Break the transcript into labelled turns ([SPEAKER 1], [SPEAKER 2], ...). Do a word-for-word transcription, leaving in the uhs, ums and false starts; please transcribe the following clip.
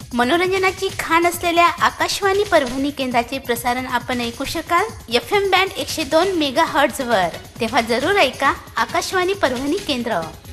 [SPEAKER 1] मनोरंजनाची खाण असलेल्या आकाशवाणी परभणी केंद्राचे प्रसारण आपण ऐकू शकाल एफ एम बँड एकशे दोन मेगा हर्ट्झ वर। तेव्हा जरूर ऐका आकाशवाणी परभणी केंद्र।